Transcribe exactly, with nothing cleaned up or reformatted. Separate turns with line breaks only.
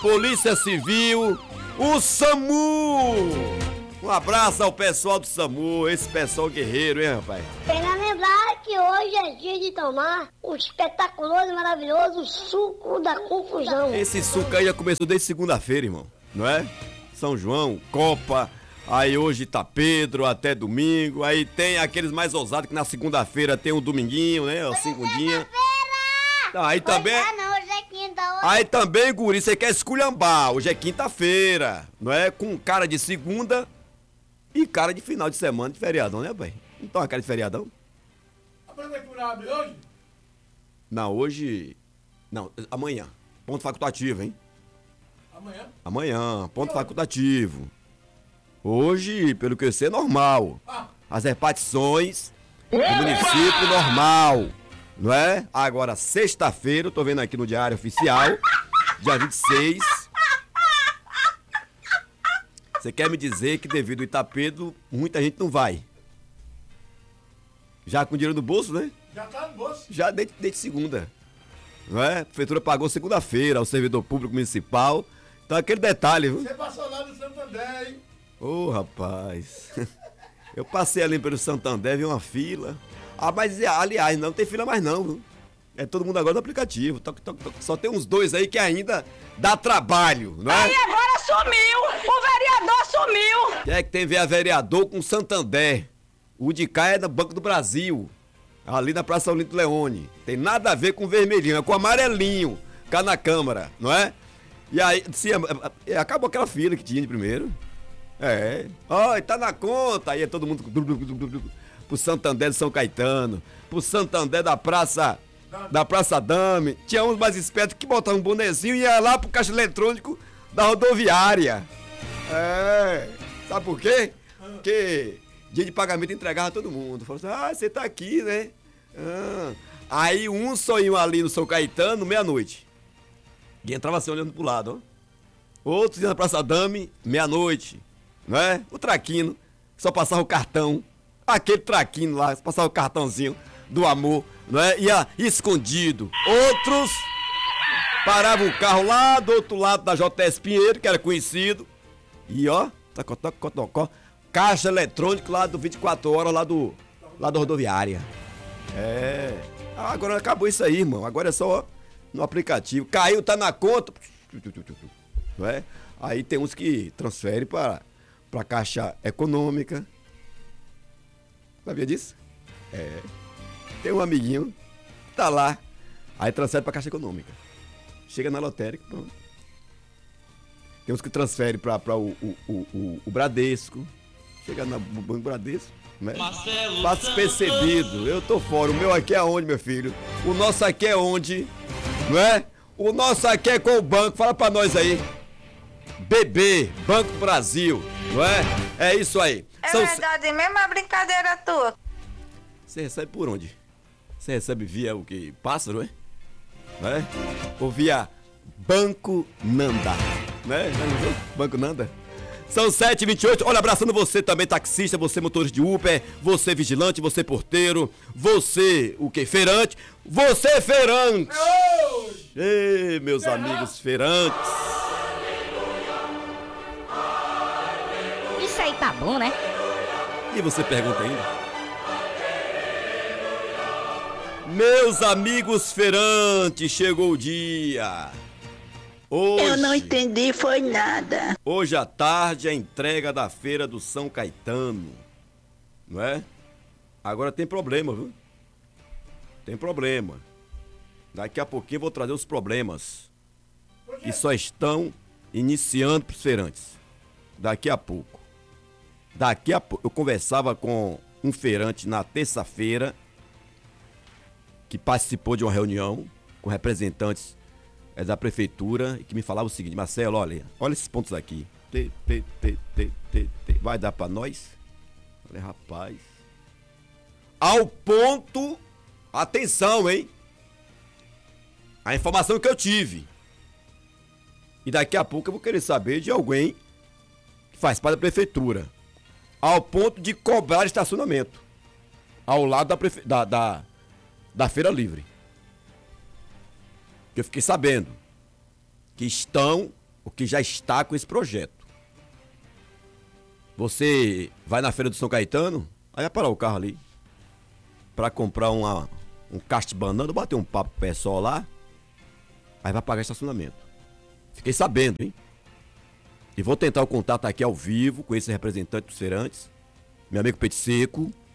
Polícia Civil, o SAMU. Um abraço ao pessoal do SAMU, esse pessoal guerreiro, hein, rapaz?
Pena lembrar que hoje é dia de tomar o espetaculoso e maravilhoso suco da confusão.
Esse suco aí já começou desde segunda-feira, irmão, não é? São João, Copa, aí hoje tá Pedro, até domingo, aí tem aqueles mais ousados que na segunda-feira tem um dominguinho, né? O segundinha. Não, aí também.
Ah, não, hoje é quinta, hoje.
Aí também, guri, você quer esculhambar. Hoje é quinta-feira, não é? Com cara de segunda e cara de final de semana de feriadão, né, pai? Então, a cara de feriadão?
A prefeitura abre hoje?
Não, hoje. Não, amanhã. Ponto facultativo, hein?
Amanhã?
Amanhã, ponto facultativo. Hoje, pelo que eu sei, é normal.
Ah.
As repartições do município normal, não é? Agora, sexta-feira, eu tô vendo aqui no Diário Oficial, dia vinte e seis. Você quer me dizer que devido ao Itapedo, muita gente não vai? Já com dinheiro no bolso, né?
Já tá no bolso.
Já desde, desde segunda, não é? A prefeitura pagou segunda-feira ao servidor público municipal. Então, aquele detalhe, viu?
Você passou lá no Santander, hein?
Ô, oh, rapaz, eu passei ali pelo Santander, vi uma fila. Ah, mas aliás, não tem fila mais não, viu? É todo mundo agora no aplicativo. Toc, toc, toc. Só tem uns dois aí que ainda dá trabalho, não é?
Aí agora sumiu, o vereador sumiu.
Quem é que tem ver a vereador com Santander? O de cá é do Banco do Brasil, ali na Praça Olinto Leone. Tem nada a ver com vermelhinho, é com amarelinho, cá na Câmara, não é? E aí, sim, acabou aquela fila que tinha de primeiro. É, ó, oh, tá na conta. Aí é todo mundo pro Santander de São Caetano, pro Santander da Praça da Praça Dame. Tinha uns mais espertos que botavam um bonezinho e ia lá pro caixa eletrônico da rodoviária. É, sabe por quê? Porque dia de pagamento entregava todo mundo. Falou assim, ah, você tá aqui, né? Ah. Aí um sonhou ali no São Caetano, meia-noite. E entrava assim olhando pro lado, ó. Outros iam na Praça Dame, meia-noite. Não é? O traquino, só passava o cartão, aquele traquino lá, passava o cartãozinho do amor, não é? Ia escondido. Outros paravam o carro lá do outro lado da J S Pinheiro, que era conhecido, e ó, tocó, tocó, tocó, caixa eletrônico lá do vinte e quatro horas, lá do, lá da rodoviária. É, agora acabou isso aí, irmão, agora é só no aplicativo, caiu, tá na conta, não é? Aí tem uns que transferem para pra Caixa Econômica. Sabia disso? É. Tem um amiguinho, tá lá. Aí transfere pra Caixa Econômica. Chega na lotérica, pronto. Tem uns que transferem pra, pra o, o, o, o, o Bradesco. Chega no Banco Bradesco, né? Passa despercebido. Eu tô fora. O meu aqui é onde, meu filho? O nosso aqui é onde? Não é? O nosso aqui é com o banco. Fala pra nós aí. B B, Banco do Brasil, não é? É isso aí.
É
São...
verdade mesmo a brincadeira tua?
Você recebe por onde? Você recebe via o que? Pássaro, é? Não é? Ou via Banco Nanda, né? Banco Nanda. São sete e vinte e oito. Olha, abraçando você também, taxista, você motorista de Uber, você vigilante, você porteiro, você o que? Feirante, você feirante. Ei, meus amigos feirantes.
Isso aí tá bom, né?
E você pergunta ainda? Meus amigos feirantes, chegou o dia. Hoje,
eu não entendi, foi nada.
Hoje à tarde a entrega da feira do São Caetano, não é? Agora tem problema, viu? Tem problema. Daqui a pouquinho eu vou trazer os problemas que só estão iniciando para os feirantes. Daqui a pouco. Daqui a pouco. Eu conversava com um feirante na terça-feira que participou de uma reunião com representantes é, da prefeitura e que me falava o seguinte: Marcelo, olha, olha esses pontos aqui. T, T, T, T, T, T. Vai dar para nós? Olha, rapaz. Ao ponto, atenção, hein? A informação que eu tive. E daqui a pouco eu vou querer saber de alguém que faz parte da prefeitura. Ao ponto de cobrar estacionamento. Ao lado da, prefe... da, da, da Feira Livre. Eu fiquei sabendo que estão o que já está com esse projeto. Você vai na feira do São Caetano, aí vai parar o carro ali para comprar uma, um cacho de banana, bater um papo com o pessoal lá, aí vai pagar estacionamento. Fiquei sabendo, hein? E vou tentar o contato aqui ao vivo com esse representante do Serantes, meu amigo Pete Seco,